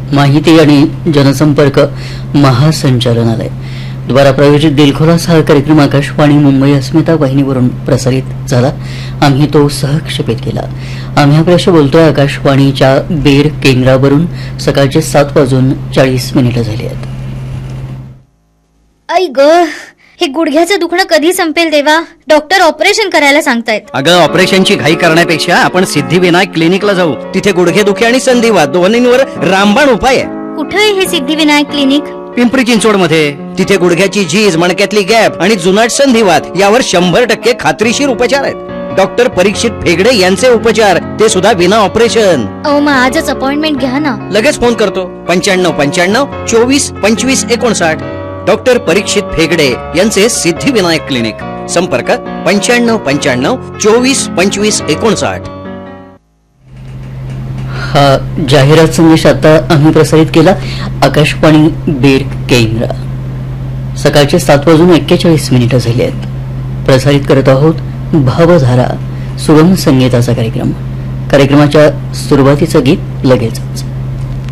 माहिती आणि जनसंपर्क महासंचालनालय द्वारा प्रायोजित दिलखुलास हा कार्यक्रम आकाशवाणी मुंबई अस्मिता वाहिनीवरून प्रसारित झाला. आम्ही तो सहक्षेपित केला. आम्ही आपल्याशी बोलतोय आकाशवाणीच्या बेर केंद्रावरून. सकाळचे 7:40 झाले आहेत. आई ग, हे गुडघ्याचं दुखणं कधी संपेल देवा? डॉक्टर ऑपरेशन करायला सांगतायत. अगं, ऑपरेशनची घाई करण्यापेक्षा आपण सिद्धिविनायक क्लिनिकला जाऊ. तिथे गुडघेदुखी आणि संधिवात दोन्हींवर रामबाण उपाय आहे. कुठे आहे हे सिद्धिविनायक क्लिनिक? पिंपरी चिंचवड मध्ये. तिथे गुडघ्याची झीज, मणक्यातली गॅप आणि जुनाट संधिवात यावर 100% खात्रीशीर उपचार आहेत. डॉक्टर परीक्षित फेगडे यांचे उपचार, ते सुद्धा विना ऑपरेशन. अहो, मग आजच अपॉइंटमेंट घ्या ना. लगेच फोन करतो. 9595 24 25 59. डॉक्टर परीक्षित फेगडे यांचे सिद्धिविनायक क्लिनिक. संपर्क 9595 24 25 59. हा जाहिरात संदेश आता आम्ही प्रसारित केला. आकाशवाणी बेर केंद्र. सकाळचे 7:41 झाले आहेत. प्रसारित करत आहोत भावधारा सुगम संगीताचा कार्यक्रम. कार्यक्रमाच्या सुरुवातीचं गीत लगेचच.